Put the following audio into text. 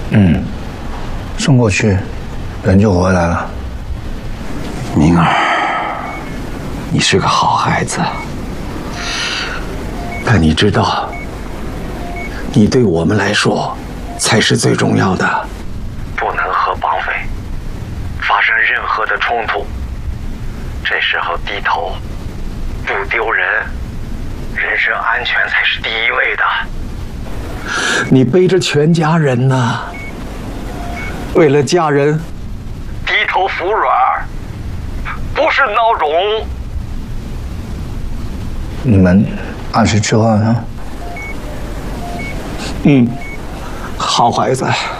嗯，送过去，人就回来了。 明儿，你是个好孩子，但你知道，你对我们来说才是最重要的。 不能和绑匪发生任何的冲突，这时候低头，不丢人，人身安全才是第一位的。 你背着全家人呢，为了家人低头服软，不是孬种。 你们按时吃饭啊。 好孩子。